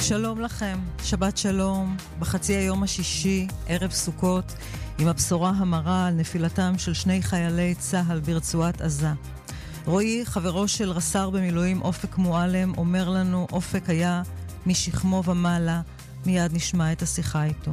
שלום לכם, שבת שלום, בחצי היום השישי, ערב סוכות, עם הבשורה המרה על נפילתם של 2 חיילי צהל ברצועת עזה. רועי, חברו של רס"ר במילואים אופק מועלם, אומר לנו, אופק היה משכמו ומעלה, מיד נשמע את השיחה איתו.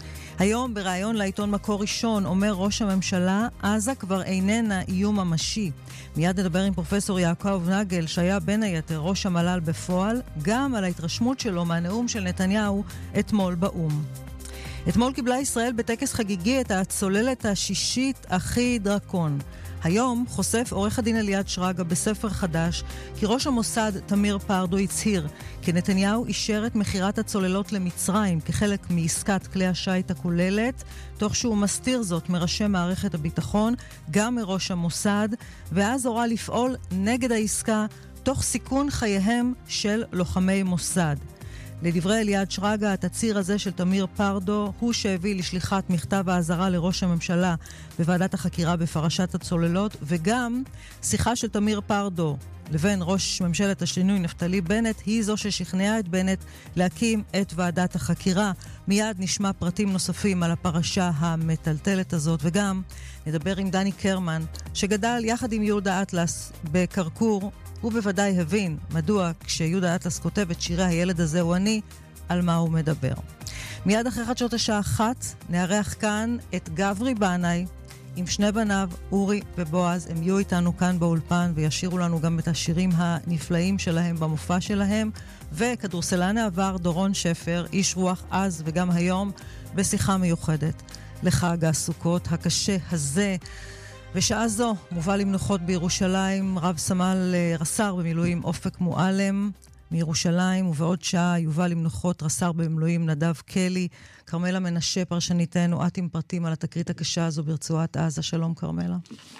היום בראיון לעיתון מקור ראשון אומר ראש הממשלה, עזה כבר איננה איום ממשי. מיד נדבר עם פרופסור יעקב נגל, שהיה בין היתר ראש המל"ל בפועל, גם על ההתרשמות שלו מהנאום של נתניהו אתמול באום. אתמול קיבלה ישראל בטקס חגיגי את הצוללת השישית אחי דרקון. היום חושף עורך הדין אליעד שרגא בספר חדש כי ראש המוסד תמיר פרדו הצהיר כי נתניהו אישר את מחירת הצוללות למצרים כחלק מעסקת כלי השיט הכוללת, תוך שהוא מסתיר זאת מראשי מערכת הביטחון, גם מראש המוסד, ואז הורה לפעול נגד העסקה תוך סיכון חייהם של לוחמי מוסד. לדברי אליעד שרגא, התצהיר הזה של תמיר פרדו הוא שהביא לשליחת מכתב האזהרה לראש הממשלה בוועדת החקירה בפרשת הצוללות, וגם שיחה של תמיר פרדו לבין ראש ממשלת השינוי נפתלי בנט היא זו ששכנעה את בנט להקים את ועדת החקירה. מיד נשמע פרטים נוספים על הפרשה המטלטלת הזאת, וגם נדבר עם דני קרמן שגדל יחד עם יהודה אטלס בקרקור. הוא בוודאי הבין מדוע כשיהודה אטלס כותב את שירי הילד הזה הוא אני, על מה הוא מדבר. מיד אחרי חדשות השעה 1 נארח כאן את גברי בנאי עם 2 בניו, אורי ובועז. הם יהיו איתנו כאן באולפן וישירו לנו גם את השירים הנפלאים שלהם במופע שלהם. וכדורסלן העבר דורון שפר, איש רוח אז וגם היום, בשיחה מיוחדת לחג הסוכות הקשה הזה. בשעה זו מובא למנוחות בירושלים רב סמל רס"ר במילואים אופק מועלם מירושלים, ובעוד שעה יובא למנוחות רס"ר במילואים נדב קלי. כרמלה מנשה פרשניתנו, את עם פרטים על התקרית הקשה הזו ברצועת עזה. שלום כרמלה.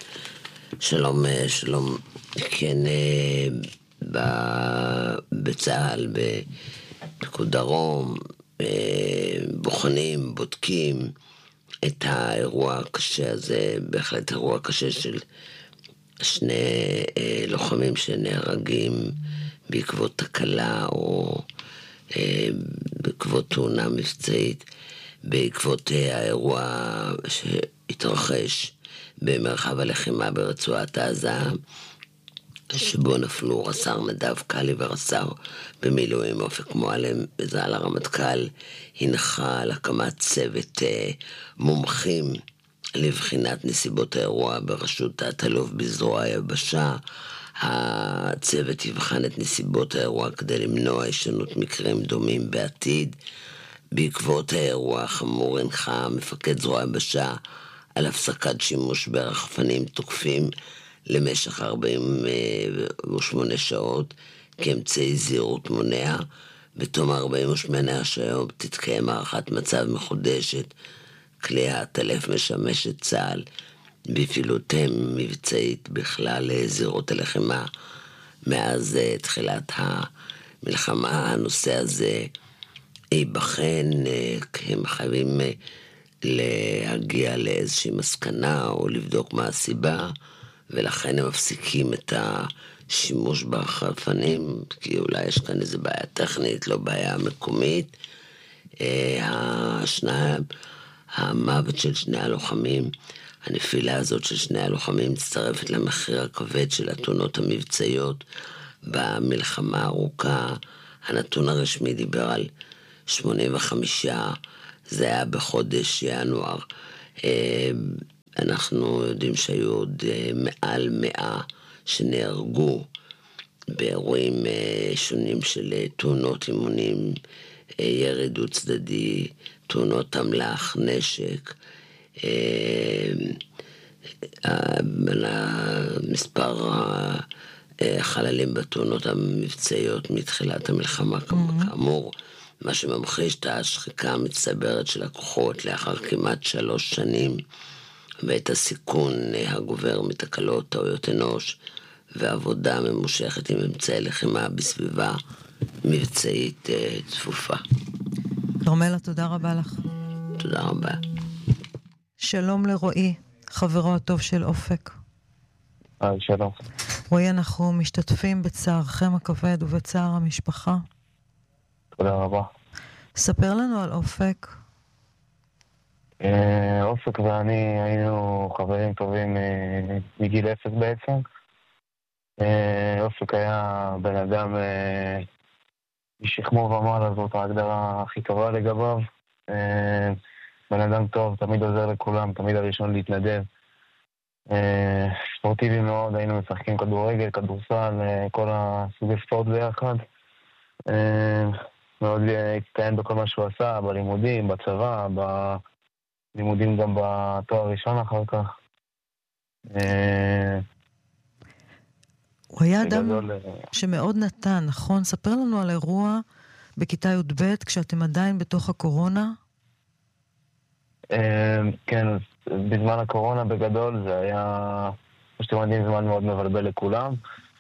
שלום, שלום. כן, בצה"ל, בפיקוד דרום, בודקים את האירוע הקשה הזה, בהחלט אירוע קשה של 2 לוחמים שנהרגים בעקבות תקלה או בעקבות תאונה מבצעית, בעקבות האירוע שהתרחש במרחב הלחימה ברצועת עזה, שבו נפלו רס"ר נדב קלי ורס"ר במילואים אופק מועלם. בז"ל הרמטכ"ל הנחה על הקמת צוות מומחים לבחינת נסיבות האירוע בראשות תת-אלוף בזרוע היבשה. הצוות יבחן את נסיבות האירוע כדי למנוע הישנות מקרים דומים בעתיד. בעקבות האירוע החמור הנחה מפקד זרוע היבשה על הפסקת שימוש ברחפנים תוקפים למשך 48 שעות כאמצעי זהירות מונע. בתום 48 שעות תתקיים הערכת מצב מחודשת. כלי העטלף משמש את צה"ל בפעילותם מבצעית בכלל זירות הלחימה. מאז תחילת המלחמה הנושא הזה ייבחן, הם חייבים להגיע לאיזושהי מסקנה או לבדוק מה הסיבה, ולכן הם מפסיקים את השימוש בחלפנים, כי אולי יש כאן איזו בעיה טכנית, לא בעיה מקומית. המוות של 2 הלוחמים, הנפילה הזאת של 2 הלוחמים מצטרפת למחיר הכבד של התאונות המבצעיות במלחמה הארוכה. הנתון הרשמי דיבר על 85, זה היה בחודש ינואר. אנחנו יודעים שהיו עוד מעל 100 שנהרגו באירועים שונים של תאונות אימונים, ירי דו צדדי, תאונות אמל"ח, נשק. מספר החללים בתאונות המבצעיות מתחילת המלחמה כאמור, מה שממחיש את השחיקה המצטברת של הכוחות לאחר כמעט 3 שנים, ואת הסיכון הגובר מתקלות, טעויות אנוש ועבודה ממושכת עם אמצעי לחימה בסביבה מבצעית צפופה. כרמלה, תודה רבה לך. תודה רבה. שלום לרועי, חברו הטוב של אופק. שלום. רועי, אנחנו משתתפים בצערכם הכבד ובצער המשפחה. תודה רבה. ספר לנו על אופק. אופק ואני היינו חברים טובים מגיל 0 בעצם. אופק היה בן אדם משכמו ומעלה, זאת ההגדרה הכי טובה לגביו. בן אדם טוב, תמיד עוזר לכולם, תמיד הראשון להתנדב. ספורטיבי מאוד, היינו משחקים כדורגל, כדורסל, כל הסוגי ספורט ביחד. מאוד הצטיין בכל מה שהוא עשה, בלימודים, בצבא, בלימודים גם בתואר ראשון אחר כך. הוא היה אדם שמאוד נתן, נכון? ספר לנו על אירוע בכיתה י"ב כשאתם עדיין בתוך הקורונה. כן, בזמן הקורונה בגדול זה היה, כמו שאתם יודעים, זמן מאוד מבלבל לכולם.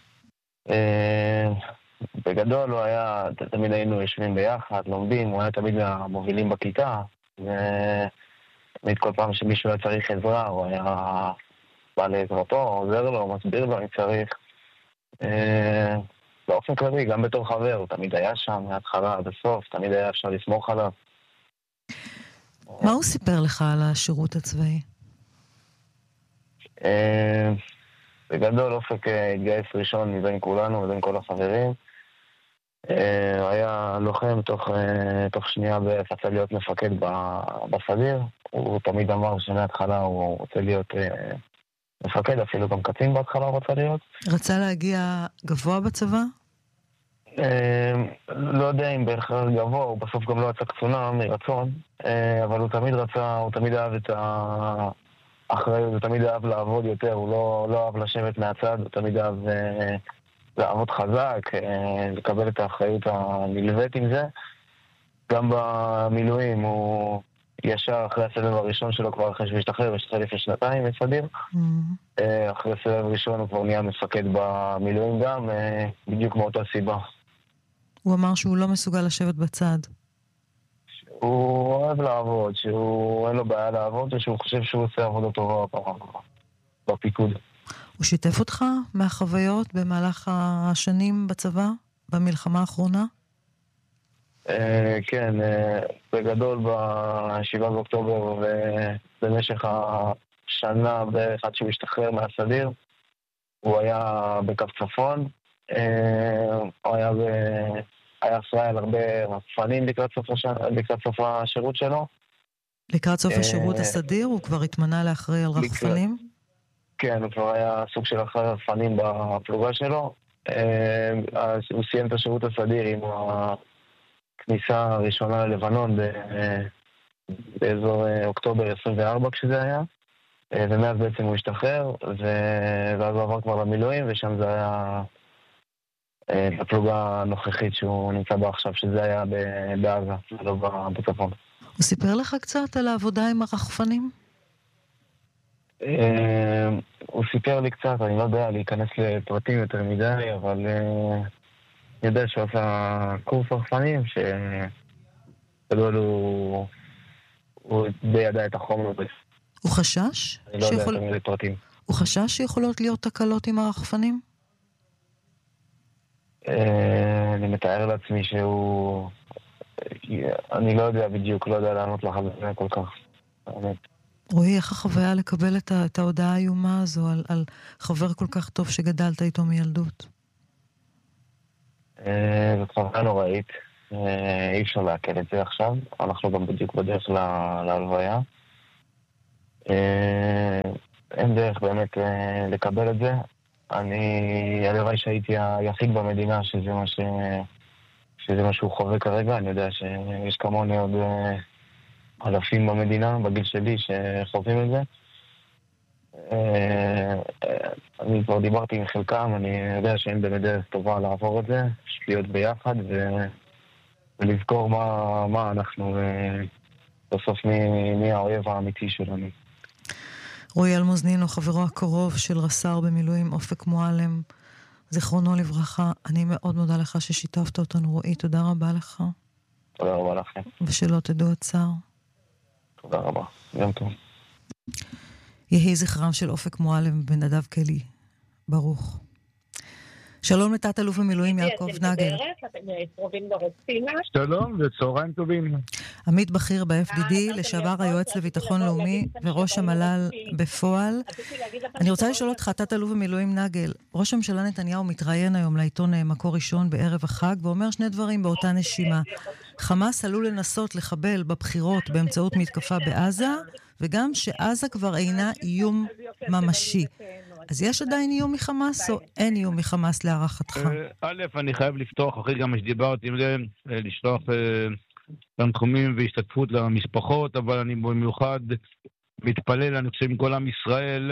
בגדול הוא היה, תמיד היינו יושבים ביחד, לומדים, הוא היה תמיד מהמובילים בכיתה, ותמיד כל פעם שמישהו היה צריך עזרה, הוא היה בא לעזרתו, עוזר לו, מסביר לו אם צריך. באופן כללי, גם בתור חבר, הוא תמיד היה שם, מההתחלה עד הסוף, תמיד היה אפשר לסמוך עליו. מה הוא סיפר לך על השירות הצבאי? בגדול, אופק התגייס ראשון מבין כולנו, מבין כל החברים. הוא היה לוחם תוך שנייה ורצה להיות מפקד בסדיר. הוא תמיד אמר שמההתחלה הוא רוצה להיות מפקד, אפילו גם קצין בהתחלה הוא רצה להיות. רצה להגיע גבוה בצבא? לא יודע אם בהכרח גבוה, הוא בסוף גם לא יצא קצונה מרצון, אבל הוא תמיד רצה, הוא תמיד אהב את האחריות, הוא תמיד אהב לעבוד יותר, הוא לא אהב לשבת מהצד, הוא תמיד אהב לעבוד חזק, לקבל את האחריות הנלווית עם זה. גם במילואים הוא ישר אחרי הסבב הראשון שלו, כבר אחרי שהוא השתחרר, השתחרר לפני 2 בסדיר. אחרי הסבב הראשון הוא כבר נהיה מפקד במילואים גם, בדיוק מאותה סיבה. הוא אמר שהוא לא מסוגל לשבת בצד. הוא אוהב לעבוד, שהוא אין לו בעיה לעבוד, ושהוא חושב שהוא עושה עבודה טובה בפיקוד. הוא שיתף אותך מהחוויות במהלך השנים בצבא, במלחמה האחרונה? כן, בגדול ב7 באוקטובר ובמשך השנה באחד שהוא השתחרר מהסדיר, הוא היה בקו צפון, הוא היה אחראי על הרבה רחפנים לקראת סוף השירות שלו. לקראת סוף השירות הסדיר הוא כבר התמנה לאחראי על רחפנים? כן, הוא כבר היה סוג של אחראי על רחפנים בפלוגה שלו. הוא סיים את השירות הסדיר עם הכניסה הראשונה ללבנון באזור אוקטובר 24 כשזה היה. ומאז בעצם הוא השתחרר, ואז הוא עבר כבר למילואים, ושם זה היה בפלוגה הנוכחית שהוא נמצא בה עכשיו, שזה היה בעזה, לא בצפון. הוא סיפר לך קצת על העבודה עם הרחפנים? הוא סיפר לי קצת, אני לא יודע להיכנס לפרטים יותר מדי, אבל אני יודע שהוא עשה קורס רחפנים, שגדול הוא די ידע את החומר. הוא חשש? אני לא יודע יותר מדי פרטים. הוא חשש שיכולות להיות תקלות עם הרחפנים? אני מתאר לעצמי שהוא... אני לא יודע בדיוק, לא יודע לענות לך על זה כל כך. רועי, איך החוויה לקבל את ההודעה האיומה הזו על חבר כל כך טוב שגדלת איתו מילדות? זאת חוויה נוראית. אי אפשר להקל את זה עכשיו. אנחנו גם בדיוק בדרך להלוויה. אין דרך באמת לקבל את זה. הלוואי שהייתי היחיד במדינה שזה מה שהוא חווה כרגע. אני יודע שיש כמוני עוד אלפים במדינה, בגיל שלי, שחווים את זה. אני כבר דיברתי עם חלקם, אני יודע שאין באמת דרך טובה לעבור את זה, פשוט להיות ביחד ולזכור מה אנחנו, בסוף מי האויב האמיתי שלנו. רועי אלמוזנינו, חברו הקרוב של רס"ר במילואים אופק מועלם, זיכרונו לברכה. אני מאוד מודה לך ששיתפת אותנו, רועי, תודה רבה לך. תודה רבה לכם. ושלא תדעו הצער. תודה רבה, יום טוב. יהי זכרם של אופק מועלם ונדב קלי ברוך. שלום לתת אלוף במילואים יעקב נגל. שלום וצהריים טובים. עמית בכיר ב-FDD, לשעבר היועץ לביטחון לאומי וראש המל"ל בפועל. אני רוצה לשאול אותך, תת אלוף במילואים נגל, ראש הממשלה נתניהו מתראיין היום לעיתון מקור ראשון בערב החג, ואומר שני דברים באותה נשימה. חמאס עלול לנסות לחבל בבחירות באמצעות מתקפה בעזה, וגם שעזה כבר אינה איום ממשי. אז יש עדיין איום מחמאס או אין איום מחמאס להערכתך? א', אני חייב לפתוח, אחרי גם שדיברתי עם זה, לשלוח תנחומים והשתתפות למשפחות, אבל אני במיוחד מתפלל, אני חושב עם כל עם ישראל,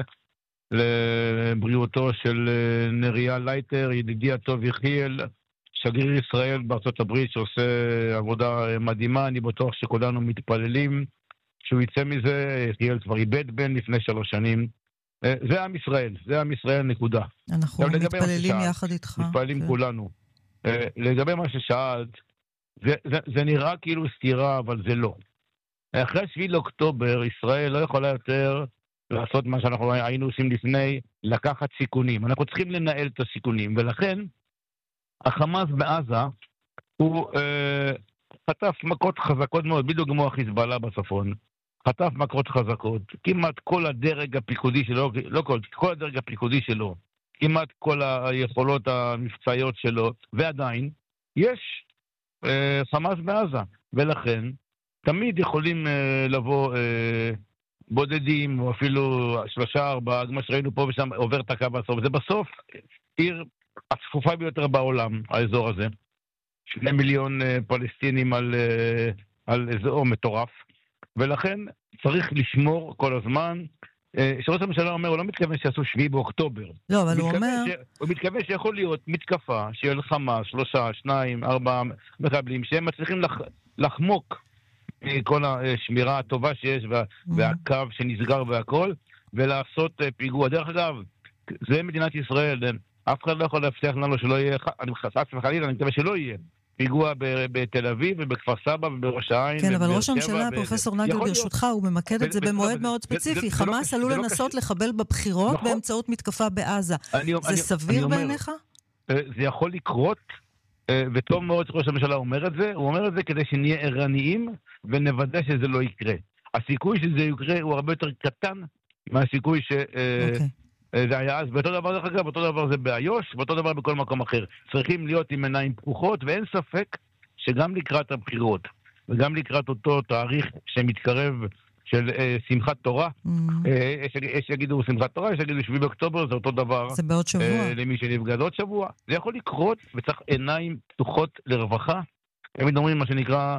לבריאותו של נריה לייטר, ידידי הטוב יחיאל, שגריר ישראל בארצות הברית שעושה עבודה מדהימה, אני בטוח שכולנו מתפללים שהוא יצא מזה. יחיאל כבר איבד בן לפני 3 שנים. זה עם ישראל, זה עם ישראל נקודה. אנחנו מתפללים יחד איתך. מתפללים כולנו. לגבי מה ששאלת, זה נראה כאילו סתירה, אבל זה לא. אחרי 7 לאוקטובר, ישראל לא יכולה יותר לעשות מה שאנחנו היינו עושים לפני, לקחת סיכונים. אנחנו צריכים לנהל את הסיכונים, ולכן החמאס בעזה הוא חטף מכות חזקות מאוד, בדיוק כמו החיזבאללה בצפון. חטף מכות חזקות, כמעט כל הדרג הפיקודי שלו, לא כל הדרג הפיקודי שלו, כמעט כל היכולות המבצעיות שלו, ועדיין יש חמאס בעזה, ולכן תמיד יכולים לבוא בודדים, או אפילו 3-4, מה שראינו פה ושם עובר את הקו הסוף. זה בסוף עיר הצפופה ביותר בעולם, האזור הזה. 2 מיליון פלסטינים על אזור מטורף, ולכן צריך לשמור כל הזמן. שראש הממשלה אומר, הוא לא מתכוון שיעשו 7 באוקטובר. לא, אבל הוא אומר... הוא מתכוון שיכול להיות מתקפה של חמאס, 3, 2, 4 מחבלים, שהם מצליחים לחמוק כל השמירה הטובה שיש, והקו שנסגר והכל, ולעשות פיגוע. דרך אגב, זה מדינת ישראל, אף אחד לא יכול להבטיח לנו שלא יהיה, אני חסץ וחלילה, אני מקווה שלא יהיה. פיגוע בתל אביב ובכפר סבא ובראש העין. כן, אבל ראש הממשלה, פרופסור נגל, ברשותך, הוא ממקד את זה במועד מאוד ספציפי. חמאס עלול לנסות לחבל בבחירות באמצעות מתקפה בעזה. זה סביר בעיניך? זה יכול לקרות, וטוב מאוד שראש הממשלה אומר את זה. הוא אומר את זה כדי שנהיה ערניים ונוודא שזה לא יקרה. הסיכוי שזה יקרה הוא הרבה יותר קטן מהסיכוי זה היה אז, ואותו דבר דרך אגב, אותו דבר זה באיו"ש, ואותו דבר בכל מקום אחר. צריכים להיות עם עיניים פקוחות, ואין ספק שגם לקראת הבחירות, וגם לקראת אותו תאריך שמתקרב של שמחת תורה, יש יגידו שמחת תורה, יש יגידו 7 באוקטובר, זה אותו דבר. זה בעוד שבוע. למי שנפגע, זה עוד שבוע. זה יכול לקרות, וצריך עיניים פתוחות לרווחה. תמיד אומרים מה שנקרא...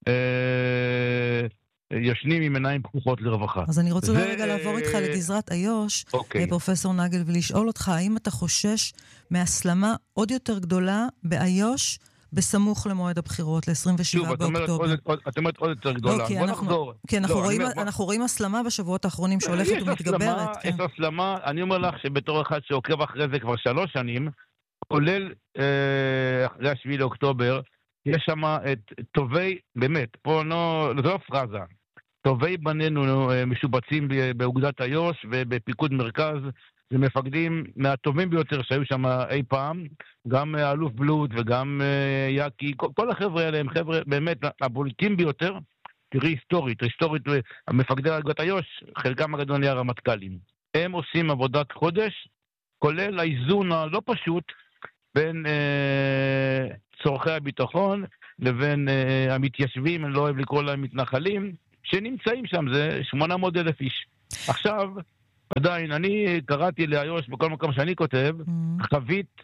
ישנים עם עיניים פקוחות לרווחה. אז אני רוצה רגע לעבור איתך לגזרת איו"ש, פרופסור נגל, ולשאול אותך, האם אתה חושש מהסלמה עוד יותר גדולה באיו"ש, בסמוך למועד הבחירות, ל-27 באוקטובר? את אומרת עוד יותר גדולה. כי אנחנו רואים הסלמה בשבועות האחרונים שהולכת ומתגברת. יש הסלמה, אני אומר לך שבתור אחד שעוקב אחרי זה כבר 3 שנים, כולל אחרי 7 לאוקטובר, יש שם את טובי, באמת, פה לא פרזה, טובי בנינו משובצים באוגדת איו"ש ובפיקוד מרכז, זה מפקדים מהטובים ביותר שהיו שם אי פעם, גם אלוף בלוט וגם יקי, כל החבר'ה האלה הם חבר'ה באמת הבולטים ביותר. תראי היסטורית, המפקדי אוגדת איו"ש, חלקם הגדול נהיה רמטכ"לים. הם עושים עבודת חודש, כולל האיזון הלא פשוט בין צורכי הביטחון לבין המתיישבים, אני לא אוהב לקרוא להם מתנחלים, שנמצאים שם, זה 800,000 איש. עכשיו, עדיין, אני קראתי לאיו"ש בכל מקום שאני כותב, חבית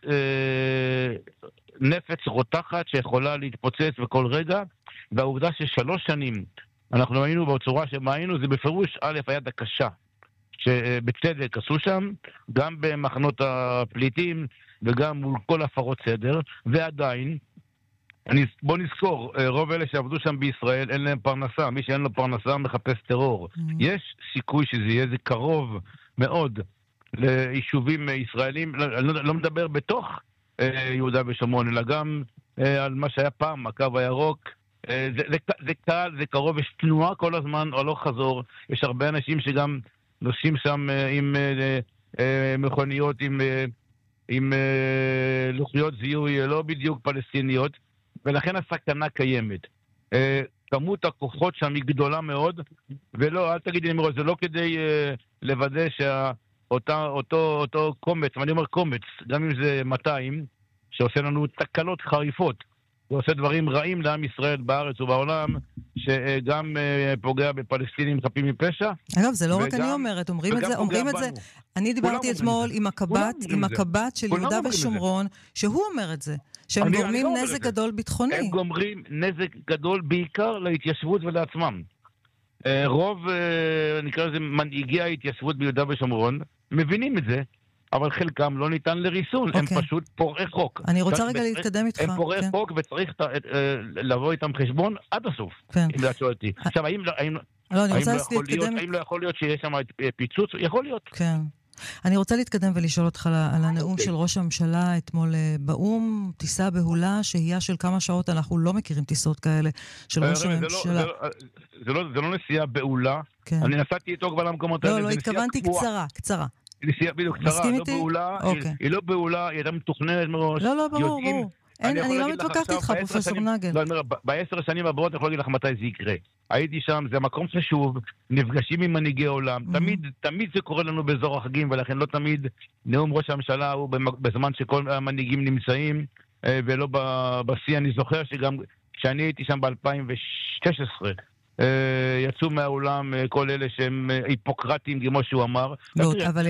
נפץ רותחת שיכולה להתפוצץ בכל רגע, והעובדה ש3 שנים אנחנו היינו בצורה שמה היינו, זה בפירוש א' היד הקשה, שבצדק עשו שם, גם במחנות הפליטים, וגם מול כל הפרות סדר, ועדיין, בוא נזכור, רוב אלה שעבדו שם בישראל, אין להם פרנסה, מי שאין לו פרנסה מחפש טרור. יש סיכוי שזה יהיה, זה קרוב מאוד ליישובים ישראלים, לא מדבר בתוך יהודה ושומרון, אלא גם על מה שהיה פעם, הקו הירוק, זה קל, זה קרוב, יש תנועה כל הזמן, או לא חזור, יש הרבה אנשים שגם נוסעים שם עם מכוניות, עם עם לוחיות זיהוי לא בדיוק פלסטיניות, ולכן הסכנה קיימת. כמות הכוחות שם היא גדולה מאוד, ולא, אל תגידי נמרוד, זה לא כדי לוודא אותו קומץ, ואני אומר קומץ, גם אם זה 200, שעושה לנו תקלות חריפות, הוא עושה דברים רעים לעם ישראל בארץ ובעולם, שגם פוגע בפלסטינים חפים מפשע. אגב, זה לא רק אני אומרת, אומרים את זה. אני דיברתי אתמול עם הקב"ט של יהודה ושומרון, שהוא אומר את זה, שהם גורמים נזק גדול ביטחוני. הם גורמים נזק גדול בעיקר להתיישבות ולעצמם. רוב, נקרא לזה, מנהיגי ההתיישבות ביהודה ושומרון, מבינים את זה, אבל חלקם לא ניתן לריסון, הם פשוט פורעי חוק. אני רוצה רגע להתקדם איתך. הם פורעי חוק וצריך לבוא איתם חשבון עד הסוף, אם זה שואל אותי. עכשיו, האם לא יכול להיות שיש שם פיצוץ? יכול להיות. כן. אני רוצה להתקדם ולשאול אותך על הנאום של ראש הממשלה אתמול באום, טיסה בהולה, שהייה של כמה שעות, אנחנו לא מכירים טיסות כאלה של ראש הממשלה. זה לא נסיעה בהולה, אני נסעתי איתו כבר למקומות האלה. לא, התכוונתי קצרה. נסיעה בדיוק קצרה, לא בהולה, היא לא בהולה, היא הייתה מתוכננת מראש. לא, ברור. אני לא מתווכחת איתך, פרופסור נגל. לא, אני אומר, ב10 שנים הבאות אני יכול להגיד לך מתי זה יקרה. הייתי שם, זה מקום חשוב, נפגשים עם מנהיגי עולם, תמיד זה קורה לנו באזור החגים, ולכן לא תמיד נאום ראש הממשלה הוא בזמן שכל המנהיגים נמצאים, ולא בשיא. אני זוכר שגם כשאני הייתי שם ב-2016, יצאו מהעולם כל אלה שהם היפוקרטים, כמו שהוא אמר. לא, אבל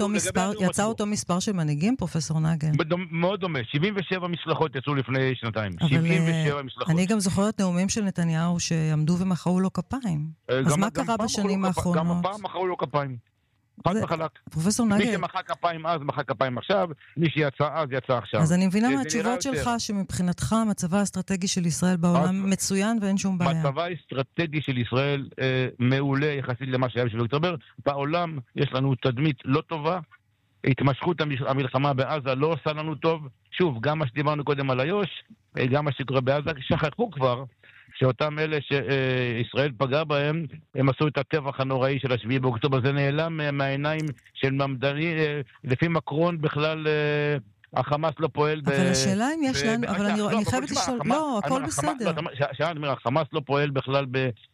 יצא אותו מספר של מנהיגים, פרופסור נגל? מאוד דומה, 77 משלחות יצאו לפני שנתיים. 77 משלחות. אני גם זוכרת נאומים של נתניהו שעמדו ומחאו לו כפיים. אז מה קרה בשנים האחרונות? גם הפעם מחאו לו כפיים. חד וחלק. פרופסור נגל. מי שמחא כפיים אז, מחא כפיים עכשיו, מי שיצא אז, יצא עכשיו. אז אני מבינה מהתשובות שלך שמבחינתך מצבה האסטרטגי של ישראל בעולם מצוין ואין שום בעיה. מצבה האסטרטגי של ישראל מעולה יחסית למה שהיה בשביל אוקטובר. בעולם יש לנו תדמית לא טובה, התמשכות המלחמה בעזה לא עושה לנו טוב. שוב, גם מה שדיברנו קודם על איו"ש, גם מה שקורה בעזה, שכחו כבר שאותם אלה שישראל פגע בהם, הם עשו את הטבח הנוראי של 7 באוקטובר. זה נעלם מהעיניים של ממדני, לפי מקרון בכלל החמאס לא פועל אבל השאלה אם יש לנו, אבל אני חייבת לשאול, לא, הכל בסדר. החמאס לא פועל בכלל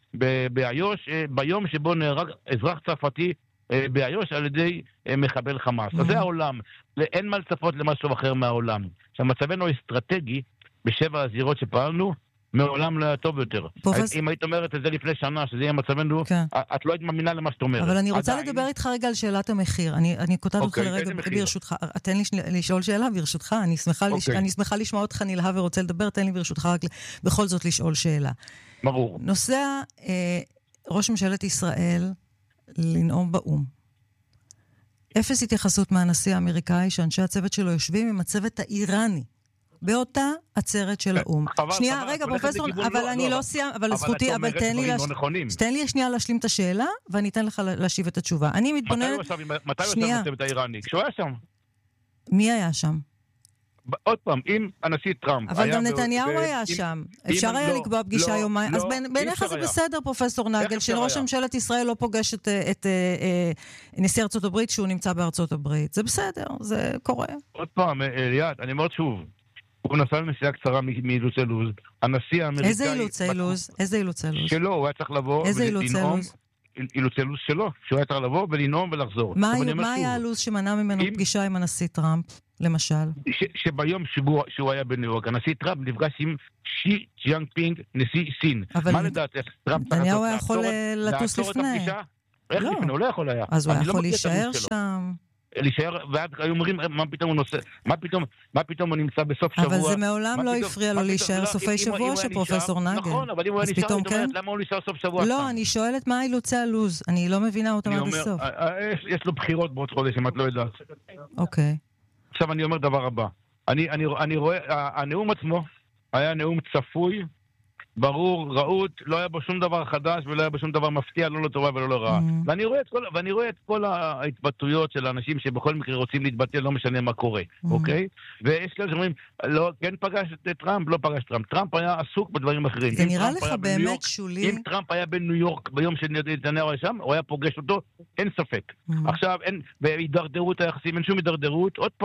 באיו"ש, ביום שבו נהרג אזרח צרפתי באיו"ש על ידי מחבל חמאס. אז זה העולם, אין מה לצפות למשהו אחר מהעולם. שהמצבנו האסטרטגי בשבע הזירות שפעלנו, מעולם לא היה טוב יותר. אם היית אומרת את זה לפני שנה, שזה יהיה מצבנו, את לא היית מאמינה למה שאת אומרת. אבל אני רוצה לדבר איתך רגע על שאלת המחיר. אני קוטעת אותך לרגע ברשותך. תן לי לשאול שאלה ברשותך. אני שמחה לשמוע אותך נלהב ורוצה לדבר. תן לי ברשותך רק בכל זאת לשאול שאלה. ברור. נוסע ראש ממשלת ישראל לנאום באום. אפס התייחסות מהנשיא האמריקאי שאנשי הצוות שלו יושבים עם הצוות האיראני. באותה עצרת של האום. שנייה, רגע, פרופסור, אבל אני לא סיימת, אבל זכותי, אבל תן לי שנייה להשלים את השאלה, ואני אתן לך להשיב את התשובה. אני מתבוננת... מתי הוא ישב בצוות האיראני? כשהוא היה שם. מי היה שם? עוד פעם, אם הנשיא טראמפ... אבל גם נתניהו היה שם. אפשר היה לקבוע פגישה יומיים. אז בעיניך זה בסדר, פרופסור נגל, שראש ממשלת ישראל לא פוגש את נשיא ארצות הברית שהוא נמצא בארצות הברית. זה בסדר, זה קורה. עוד פעם, ליאת, אני אומר שוב, הוא נסע לנסיעה קצרה מאילוצי לוז. הנשיא האמריקאי... איזה אילוצי לוז? איזה אילוצי לוז? שלו, הוא היה צריך לבוא ולנאום. אילוצי לוז שלו, שהוא היה צריך לבוא ולנאום ולחזור. מה היה הלוז שמנע ממנו פגישה עם הנשיא טראמפ, למשל? שביום שהוא היה בניו יורק, הנשיא טראמפ נפגש עם שי ג'ינפינג, נשיא סין. מה לדעתך? נתניהו היה יכול לטוס לפני. איך לפני? הוא לא יכול היה. אז הוא היה יכול להישאר שם. להישאר, ועד היו אומרים, מה פתאום הוא נוסע, מה פתאום הוא נמצא בסוף שבוע. אבל זה מעולם לא הפריע לו להישאר סופי שבוע של פרופסור נגל. נכון, אבל אם הוא היה נשאר, למה הוא נשאר סוף שבוע? לא, אני שואלת מה אילוצי הלוז, אני לא מבינה אותם עד הסוף. יש לו בחירות בעוד חודש, אם את לא יודעת. אוקיי. עכשיו אני אומר דבר הבא, אני רואה, הנאום עצמו היה נאום צפוי, ברור, רעות, לא היה בו שום דבר חדש ולא היה בו שום דבר מפתיע, לא לטובה ולא לרעה. ואני רואה את כל ההתבטאויות של האנשים שבכל מקרה רוצים להתבטא, לא משנה מה קורה, אוקיי? ויש כאלה שאומרים, כן פגש את טראמפ, לא פגש טראמפ. טראמp היה עסוק בדברים אחרים. זה נראה לך באמת שולי? אם טראמפ היה בניו יורק ביום שנתניהו היה שם, הוא היה פוגש אותו, אין ספק. עכשיו, בהידרדרות היחסים, אין שום הידרדרות, עוד פעם.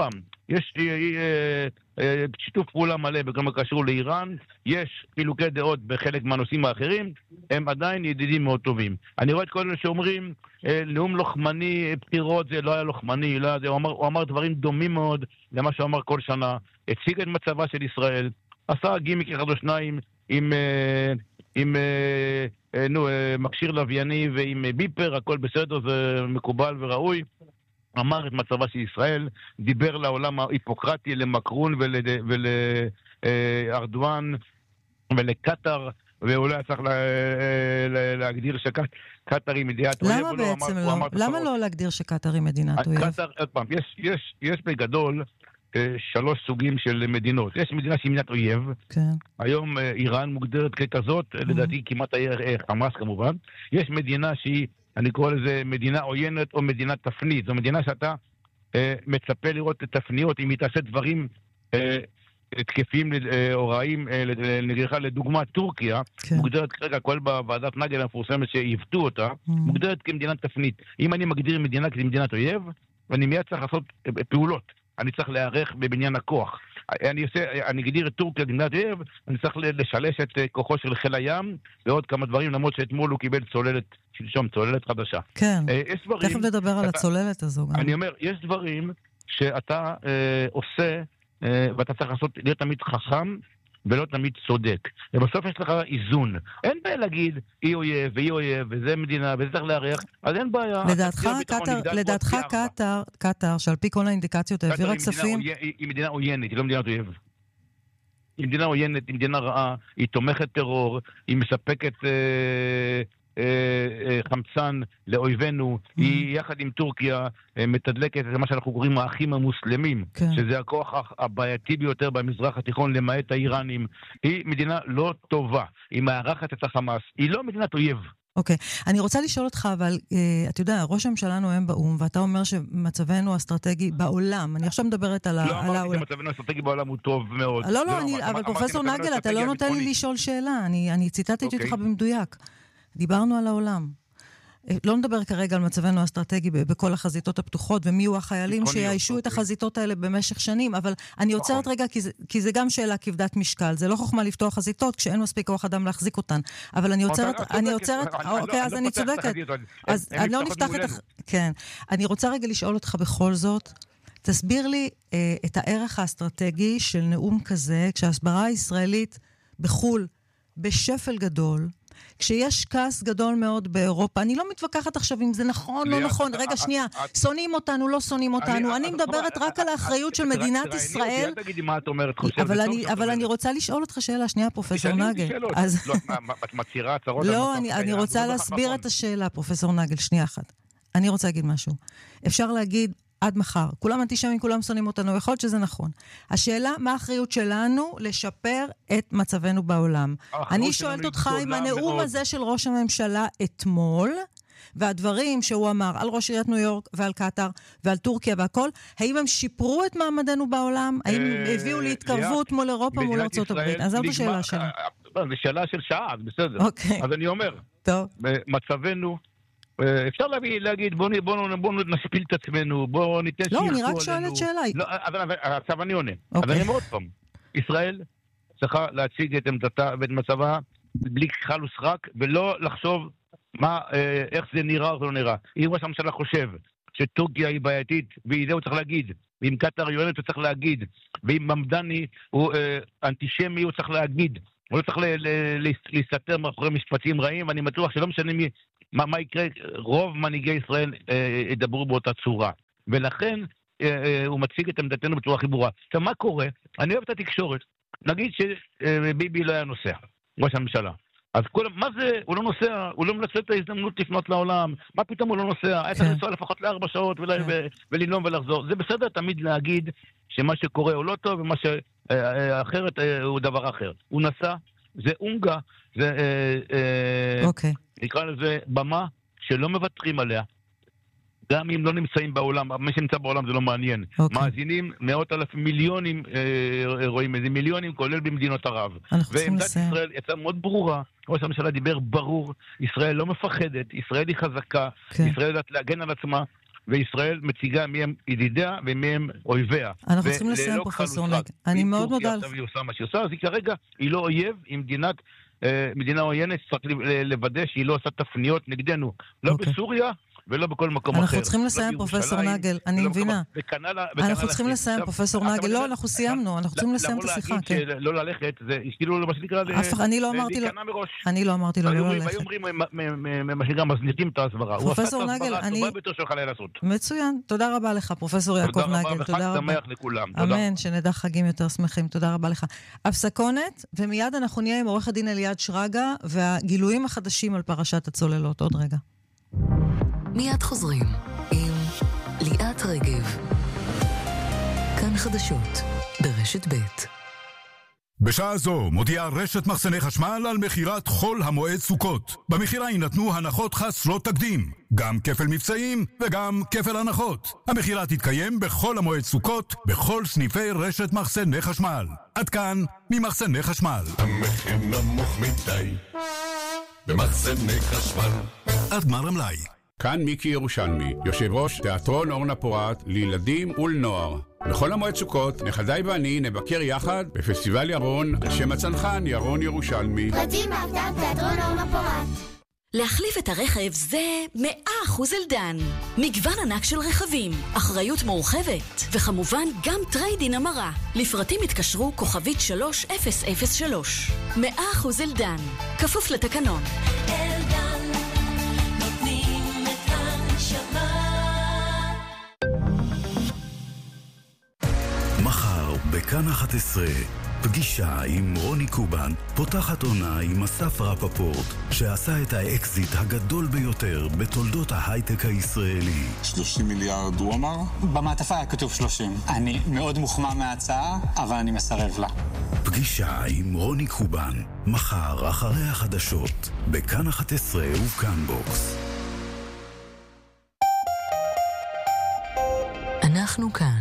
יש שיתוף פעולה מלא בכל מה קשור לאיראן, יש חילוקי דעות בחלק מהנושאים האחרים, הם עדיין ידידים מאוד טובים. אני רואה את כל אלה שאומרים, נאום לוחמני, בחירות זה לא היה לוחמני, לא היה זה, הוא אמר דברים דומים מאוד למה שהוא אמר כל שנה, הציג את מצבה של ישראל, עשה גימיק אחד או שניים עם מכשיר לווייני ועם ביפר, הכל בסדר, זה מקובל וראוי. אמר את מצבה של ישראל, דיבר לעולם ההיפוקרטי, למקרון ולארדואן ולקטר, ואולי צריך להגדיר שקטר היא מדינת אויב. למה בעצם לא? למה לא להגדיר שקטר היא מדינת אויב? קטר, עוד פעם, יש בגדול 3 סוגים של מדינות. יש מדינה שהיא מדינת אויב. כן. היום איראן מוגדרת ככזאת, לדעתי כמעט חמאס כמובן. יש מדינה שהיא, אני קורא לזה מדינה עוינת או מדינה תפנית. זו מדינה שאתה מצפה לראות את תפניות, אם היא תעשה דברים תקפים או רעים, לדוגמה טורקיה, כן. מוגדרת כרגע, כל בוועדת נגל המפורסמת שעיוותו אותה, מוגדרת כמדינת תפנית. אם אני מגדיר מדינה כמדינת אויב, ואני מיד צריך לעשות פעולות. אני צריך להיערך בבניין הכוח. אני אגדיר את טורקיה כמדינת אויב, אני צריך לשלש את כוחו של חיל הים, ועוד כמה דברים, למרות שאתמול הוא קיבל צוללת חדשה. כן, תכף נדבר על הצוללת הזו גם. אני אומר, יש דברים שאתה עושה, ואתה צריך להיות תמיד חכם, ולא תמיד צודק. ובסוף יש לך איזון. אין בעיה להגיד, היא אויב, והיא אויב, וזה מדינה, וזה צריך להערך, אז אין בעיה. לדעתך קטר, שעל פי כל האינדיקציות, העבירה כספים... היא מדינה עוינת, היא לא מדינת אויב. היא מדינה עוינת, היא מדינה רעה, היא תומכת טרור, היא מספקת חמצן לאויבינו, היא יחד עם טורקיה מתדלקת את מה שאנחנו קוראים האחים המוסלמים, שזה הכוח הבעייתי ביותר במזרח התיכון למעט האיראנים. היא מדינה לא טובה, היא מארחת את החמאס, היא לא מדינת אויב. אוקיי, אני רוצה לשאול אותך, אבל אתה יודע, ראש הממשלה נואם באום, ואתה אומר שמצבנו האסטרטגי בעולם, אני עכשיו מדברת על העולם. לא אמרתי שמצבנו האסטרטגי בעולם הוא טוב מאוד. לא, אבל פרופסור נגל, אתה לא נותן לי לשאול שאלה, אני ציטטתי אותך במדויק. דיברנו על העולם. לא נדבר כרגע על מצבנו האסטרטגי בכל החזיתות הפתוחות, ומי הוא החיילים שיאיישו את החזיתות האלה במשך שנים, אבל אני עוצרת רגע, כי זה גם שאלה כבדת משקל. זה לא חוכמה לפתוח חזיתות כשאין מספיק כוח אדם להחזיק אותן. אבל אני עוצרת, אוקיי, אז אני צודקת. אז אני לא נפתח את... כן. אני רוצה רגע לשאול אותך בכל זאת, תסביר לי את הערך האסטרטגי של נאום כזה, כשההסברה הישראלית בחול, בשפל גדול, כשיש כעס גדול מאוד באירופה, אני לא מתווכחת עכשיו אם זה נכון, לא נכון, רגע שנייה, שונאים אותנו, לא שונאים אותנו, אני מדברת רק על האחריות של מדינת ישראל, אבל אני רוצה לשאול אותך שאלה, שנייה פרופסור נגל, לא, אני רוצה להסביר את השאלה פרופסור נגל, שנייה אחת, אני רוצה להגיד משהו, אפשר להגיד עד מחר. כולם אנטישמים, כולם שונאים אותנו, יכול להיות שזה נכון. השאלה, מה האחריות שלנו לשפר את מצבנו בעולם? אני שואלת אותך עם הנאום הזה של ראש הממשלה אתמול, והדברים שהוא אמר על ראש עיריית ניו יורק ועל קטר ועל טורקיה והכל, האם הם שיפרו את מעמדנו בעולם? האם הביאו להתקרבות מול אירופה, מול ארצות הברית? אז זאת השאלה שלי. זו שאלה של שעה, בסדר. אז אני אומר, מצבנו אפשר להגיד, בואו נשפיל את עצמנו, בואו ניתן שיחקו עלינו. לא, אני רק שואלת שאלה. עכשיו אני עונה. אז אני אומר עוד פעם, ישראל צריכה להציג את עמדתה ואת מצבה בלי כחל וסרק, ולא לחשוב איך זה נראה או לא נראה. אם ראש הממשלה חושב שטורקיה היא בעייתית, והיא זה הוא צריך להגיד, ואם קטר יוענת הוא צריך להגיד, ואם ממדני הוא אנטישמי הוא צריך להגיד, הוא לא צריך להסתתר מאחורי משפטים רעים, ואני בטוח שלא משנה מה יקרה, רוב מנהיגי ישראל ידברו באותה צורה. ולכן הוא מציג את עמדתנו בצורה הכי ברורה. עכשיו, מה קורה? אני אוהב את התקשורת. נגיד שביבי לא היה נוסע, ראש הממשלה. אז מה זה? הוא לא נוסע, הוא לא מנצל את ההזדמנות לפנות לעולם. מה פתאום הוא לא נוסע? היה צריך לנסוע לפחות ל4 שעות ולנום ולחזור. זה בסדר תמיד להגיד שמה שקורה הוא לא טוב, ומה שאחרת הוא דבר אחר. הוא נסע, זה אונגה, זה נקרא לזה במה שלא מוותרים עליה. גם אם לא נמצאים בעולם, מה שנמצא בעולם זה לא מעניין. מאזינים 100,000 מיליונים רואים איזה מיליונים, כולל במדינות ערב. ועמדת ישראל יצאה מאוד ברורה, ראש הממשלה דיבר ברור, ישראל לא מפחדת, ישראל היא חזקה, ישראל יודעת להגן על עצמה, וישראל מציגה מי הם ידידיה ומי הם אויביה. אנחנו צריכים לסיים, פרופסור נגל. אני מאוד מודה לך. היא עושה מה שהיא עושה, אז כרגע היא לא אויב, היא מדינה עוינת, צריך לוודא שהיא לא עושה תפניות נגדנו, לא בסוריה ולא בכל מקום אחר. אנחנו צריכים לסיים, פרופסור נגל, אני מבינה. אנחנו צריכים לסיים, פרופסור נגל. לא, אנחנו סיימנו, אנחנו צריכים לסיים את השיחה. לא ללכת, זה כאילו מה שנקרא להיכנע מראש. אני לא אמרתי לו לא ללכת. היו אומרים מה שנקרא מזניחים את ההסברה. פרופסור נגל, הטובה ביותר שיכול לעשות. מצוין, תודה רבה לך, פרופסור יעקב נגל. תודה רבה, וחג שמח לכולם. אמן, שנדע חגים יותר שמחים. תודה רבה לך. הפסקונת, ומיד אנחנו נהיה עם עורך הדין אליעד שרגא והגילויים החדשים על פרשת הצוללות. עוד רגע. מיד חוזרים עם ליאת רגב. כאן חדשות ברשת ב'. בשעה זו מודיעה רשת מחסני חשמל על מחירת חול המועד סוכות. במחירה יינתנו הנחות חסרות תקדים, גם כפל מבצעים וגם כפל הנחות. המחירה תתקיים בכל המועד סוכות, בכל סניפי רשת מחסני חשמל. עד כאן ממחסני חשמל. המחיר נמוך מדי במחסני חשמל. עד גמר המלאי. כאן מיקי ירושלמי, יושב ראש תיאטרון אורנה פורת לילדים ולנוער. בכל המועד סוכות, נכדיי ואני נבקר יחד בפסטיבל ירון על שם הצנחן ירון ירושלמי. פרטים באתר תיאטרון אורנה פורת. להחליף את הרכב זה 100% אלדן. מגוון ענק של רכבים, אחריות מורחבת, וכמובן גם טריידין המרה. לפרטים התקשרו כוכבית 3003. 100% אלדן, כפוף לתקנון. אלדן, נותנים את הנשמה. מחר בכאן 11 פגישה עם רוני קובן פותחת עונה עם אסף רפפורט שעשה את האקזיט הגדול ביותר בתולדות ההייטק הישראלי. 30 מיליארד הוא אמר? במעטפה היה כתוב 30. אני מאוד מוחמא מההצעה, אבל אני מסרב לה. פגישה עם רוני קובן מחר אחרי החדשות בכאן 11 ובכאן בוקס. אנחנו כאן.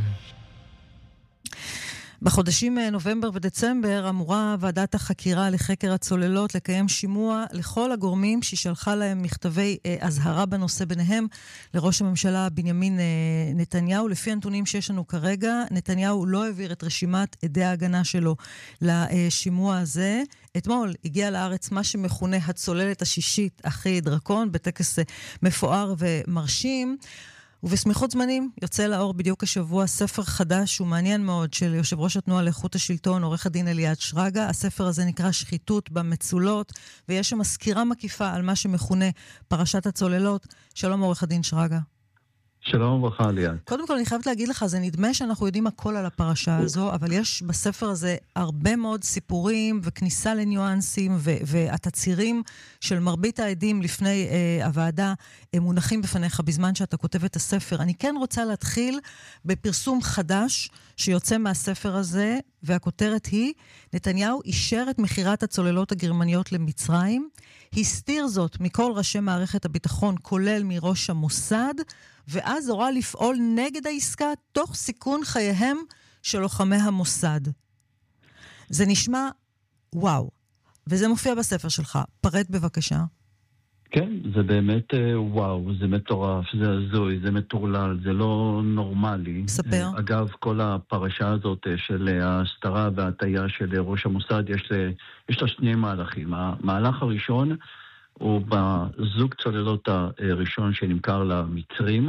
בחודשים נובמבר ודצמבר אמורה ועדת החקירה לחקר הצוללות לקיים שימוע לכל הגורמים ששלחה להם מכתבי הזהרה בנושא, ביניהם לראש הממשלה בנימין נתניהו. לפי הנתונים שיש לנו כרגע, נתניהו לא העביר את רשימת עדי ההגנה שלו לשימוע הזה. אתמול הגיע לארץ מה שמכונה הצוללת השישית אחי דרקון, בטקס מפואר ומרשים. ובסמיכות זמנים יוצא לאור בדיוק השבוע ספר חדש ומעניין מאוד של יושב ראש התנועה לאיכות השלטון, עורך הדין אליעד שרגא. הספר הזה נקרא שחיתות במצולות, ויש שם סקירה מקיפה על מה שמכונה פרשת הצוללות. שלום עורך הדין שרגא. שלום וברכה ליאת. קודם כל אני חייבת להגיד לך, זה נדמה שאנחנו יודעים הכל על הפרשה הזו, אבל יש בספר הזה הרבה מאוד סיפורים וכניסה לניואנסים והתצהירים של מרבית העדים לפני הוועדה מונחים בפניך בזמן שאתה כותב את הספר. אני כן רוצה להתחיל בפרסום חדש שיוצא מהספר הזה, והכותרת היא: נתניהו אישר את מחירת הצוללות הגרמניות למצרים, הסתיר זאת מכל ראשי מערכת הביטחון כולל מראש המוסד, ואז הורה לפעול נגד העסקה תוך סיכון חייהם של לוחמי המוסד. זה נשמע וואו, וזה מופיע בספר שלך. פרט בבקשה. כן, זה באמת וואו, זה מטורף, זה הזוי, זה מטורלל, זה לא נורמלי. ספר. אגב, כל הפרשה הזאת של ההסתרה וההטיה של ראש המוסד, יש לה שני מהלכים. המהלך הראשון הוא בזוג צוללות הראשון שנמכר למצרים,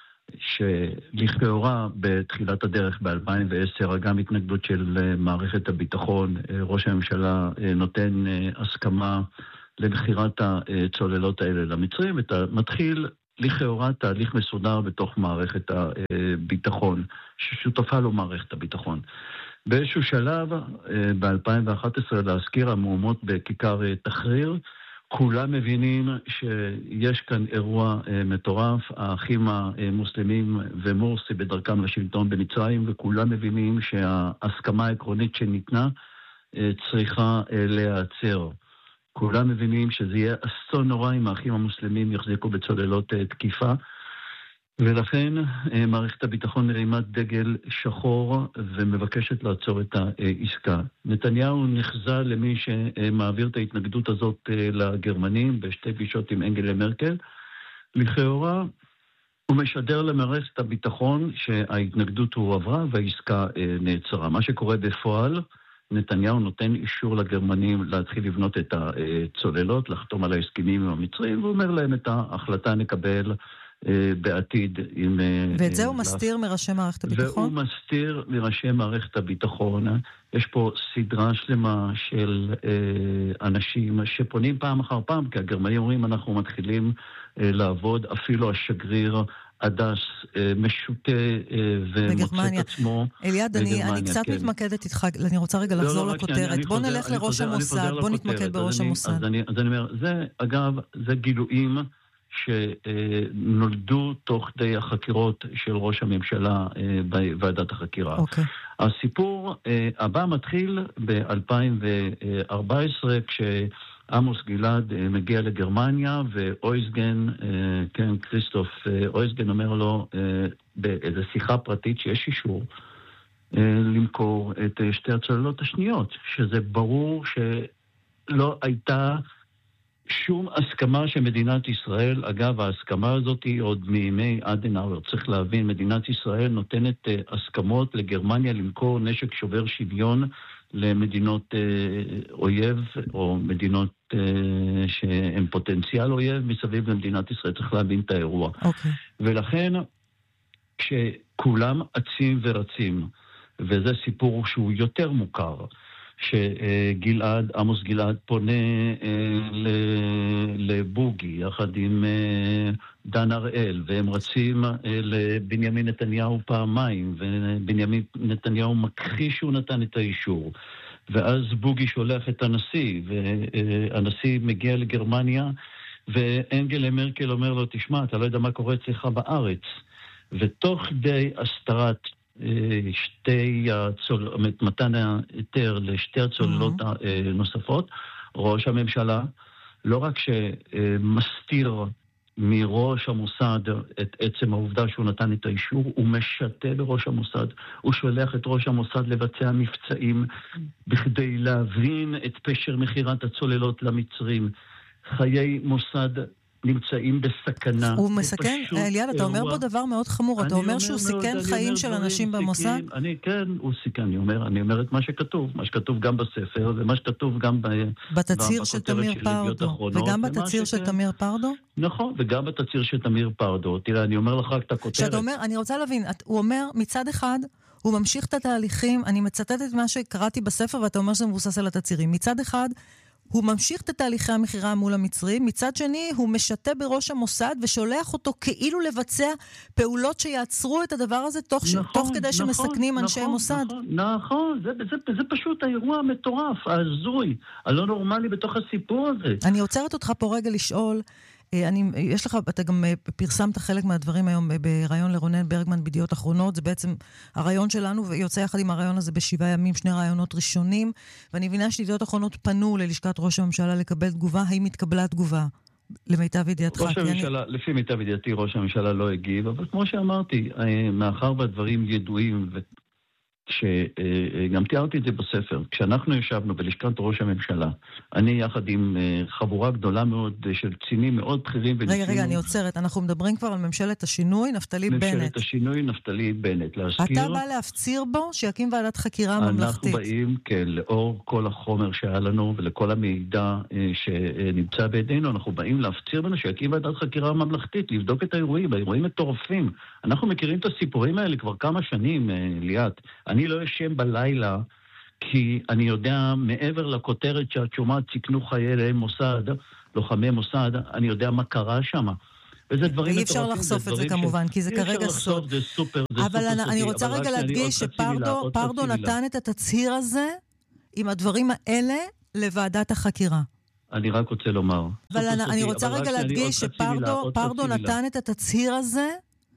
שלכאורה בתחילת הדרך ב-2010, גם התנגדות של מערכת הביטחון, ראש הממשלה נותן הסכמה לבחירת הצוללות האלה למצרים, ומתחיל לכאורה תהליך מסודר בתוך מערכת הביטחון, ששותפה לו מערכת הביטחון. באיזשהו שלב, ב-2011, להזכיר המהומות בכיכר תחריר, כולם מבינים שיש כאן אירוע מטורף, האחים המוסלמים ומורסי בדרכם לשלטון במצרים, וכולם מבינים שההסכמה העקרונית שניתנה צריכה להיעצר. כולם מבינים שזה יהיה אסון נורא אם האחים המוסלמים יחזיקו בצוללות תקיפה, ולכן מערכת הביטחון מרימת דגל שחור ומבקשת לעצור את העסקה. נתניהו נחזה למי שמעביר את ההתנגדות הזאת לגרמנים בשתי פגישות עם אנגלה מרקל. לכאורה הוא משדר למערכת הביטחון שההתנגדות הוא עברה והעסקה נעצרה. מה שקורה בפועל, נתניהו נותן אישור לגרמנים להתחיל לבנות את הצוללות, לחתום על ההסכמים עם המצרים, והוא אומר להם את ההחלטה נקבל בעתיד. ואת זה הוא מסתיר מראשי מערכת הביטחון? והוא מסתיר מראשי מערכת הביטחון. יש פה סדרה שלמה של אנשים שפונים פעם אחר פעם, כי הגרמנים אומרים אנחנו מתחילים לעבוד, אפילו השגריר הדס משוטה ומוצא את עצמו. אליעד, אני קצת מתמקדת איתך, אני רוצה רגע לחזור לכותרת. בוא נלך לראש המוסד, בוא נתמקד בראש המוסד. אז אני אומר, זה אגב, זה גילויים שנולדו תוך כדי החקירות של ראש הממשלה בוועדת החקירה. הסיפור הבא מתחיל ב-2014, כשעמוס גלעד מגיע לגרמניה, ואויזגן, כן, כריסטוף אויזגן אומר לו באיזו שיחה פרטית שיש אישור למכור את שתי הצוללות השניות, שזה ברור שלא הייתה שום הסכמה שמדינת ישראל, אגב, ההסכמה הזאת היא עוד מימי אדנאואר, צריך להבין, מדינת ישראל נותנת הסכמות לגרמניה למכור נשק שובר שוויון למדינות אויב, או מדינות שהן פוטנציאל אויב מסביב למדינת ישראל, צריך להבין את האירוע. ולכן, כשכולם עצים ורצים, וזה סיפור שהוא יותר מוכר, שגלעד, עמוס גלעד פונה לבוגי יחד עם דן הראל, והם רצים לבנימין נתניהו פעמיים, ובנימין נתניהו מכחיש שהוא נתן את האישור, ואז בוגי שולח את הנשיא, והנשיא מגיע לגרמניה, ואנגלה מרקל אומר לו, תשמע, אתה לא יודע מה קורה אצלך בארץ, ותוך כדי הסתרת מתן היתר לשתי הצוללות הנוספות, ראש הממשלה לא רק שמסתיר מראש המוסד את עצם העובדה שהוא נתן את האישור, הוא משתה בראש המוסד, הוא שולח את ראש המוסד לבצע מבצעים בכדי להבין את פשר מחירת הצוללות למצרים. חיי מוסד נמצאים בסכנה. הוא מסכן, אליעד, אתה אומר בו דבר מאוד חמור, אתה אומר שהוא סיכן חיים של אנשים במוסד? כן, הוא סיכן, אני אומר את מה שכתוב, מה שכתוב גם בספר, ומה שכתוב גם בתציר של תמיר פרדו, וגם בתציר של תמיר פרדו? נכון, וגם בתציר של תמיר פרדו. תראה, אני אומר לך את הכותרת. שאתה אומר, אני רוצה להבין, הוא אומר, מצד אחד, הוא ממשיך את התהליכים, אני מצטטת את מה שקראתי בספר, ואתה אומר שזה מבוסס על התצירים. מצד אחד, הוא ממשיך את תהליכי המחירה מול המצרים, מצד שני הוא משתה בראש המוסד ושולח אותו כאילו לבצע פעולות שיעצרו את הדבר הזה תוך כדי שמסכנים אנשי מוסד. נכון, זה פשוט האירוע המטורף, ההזוי, הלא נורמלי בתוך הסיפור הזה. אני עוצרת אותך פה רגע לשאול, יש לך, אתה גם פרסמת חלק מהדברים היום ברעיון לרונן ברגמן בידיעות אחרונות, זה בעצם הרעיון שלנו, ויוצא יחד עם הרעיון הזה ב7 ימים, 2 רעיונות ראשונים, ואני מבינה שידיעות אחרונות פנו ללשכת ראש הממשלה לקבל תגובה, האם התקבלה תגובה למיטב ידיעתך? ראש הממשלה, לפי מיטב ידיעתי ראש הממשלה לא הגיב, אבל כמו שאמרתי, מאחר והדברים ידועים שגם תיארתי את זה בספר, כשאנחנו ישבנו בלשכת ראש הממשלה, אני יחד עם חבורה גדולה מאוד של קצינים מאוד בכירים. רגע, אני עוצרת, אנחנו מדברים כבר על ממשלת השינוי, נפתלי בנט. ממשלת השינוי, נפתלי בנט, להזכיר. אתה בא להפציר בו שיקים ועדת חקירה ממלכתית. אנחנו באים, כן, לאור כל החומר שהיה לנו ולכל המידע שנמצא בידינו, אנחנו באים להפציר בנו שיקים ועדת חקירה ממלכתית, לבדוק את האירועים מטורפים. אנחנו מכירים את הסיפורים האלה כבר כמה שנים, ליאת. אני לא ישן בלילה, כי אני יודע, מעבר לכותרת שאת שומעת, סיכנו חיילי מוסד, לוחמי מוסד, אני יודע מה קרה שם. וזה דברים אי אפשר לחשוף את זה כמובן, כי זה כרגע סוד. אבל אני רוצה רגע להדגיש שפרדו נתן את התצהיר הזה, עם הדברים האלה, לוועדת החקירה. אני רק רוצה לומר. אבל אני רוצה רגע להדגיש שפרדו נתן את התצהיר הזה,